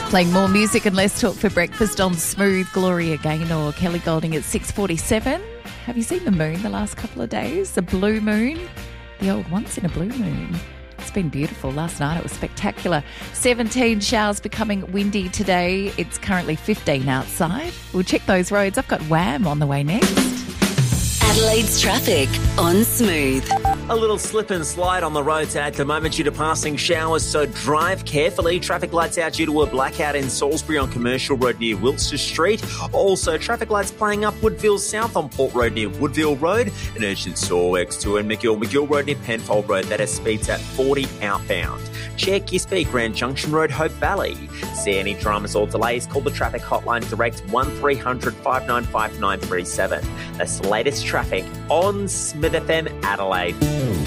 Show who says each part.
Speaker 1: Playing more music and less talk for breakfast on Smooth. Gloria Gaynor, Kelly Golding at 6:47. Have you seen the moon the last couple of days? The blue moon? The old once in a blue moon. It's been beautiful. Last night it was spectacular. 17 showers, becoming windy today. It's currently 15 outside. We'll check those roads. I've got Wham on the way next.
Speaker 2: Adelaide's traffic on Smooth.
Speaker 3: A little slip and slide on the roads at the moment due to passing showers, so drive carefully. Traffic lights out due to a blackout in Salisbury on Commercial Road near Wiltshire Street. Also, traffic lights playing up Woodville South on Port Road near Woodville Road. An urgent saw X2 and McGill Road near Penfold Road that has speeds at 40 outbound. Check your speed, Grand Junction Road, Hope Valley. See any dramas or delays, call the traffic hotline direct 1300 595 937. That's the latest traffic on Smith FM Adelaide.